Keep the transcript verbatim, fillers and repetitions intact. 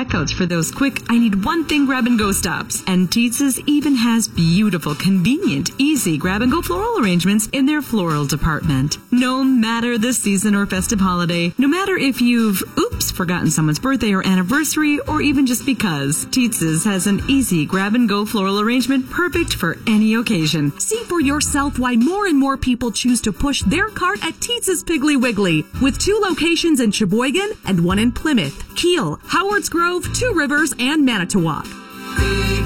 checkouts for those quick, I need one thing grab and go stops. And Tietz's even has beautiful, convenient, easy grab and go floral arrangements in their floral department. No matter the season or festive holiday, no matter if you've, oops, forgotten someone's birthday or anniversary, or even just because, Tietz's has an easy grab and go floral arrangement perfect for any occasion. See for yourself why more and more people choose to push their cart at Tietz's Piggly Wiggly, with two locations in Sheboygan and one in Plymouth, Kiel, Howards Grove, Two Rivers, and Manitowoc.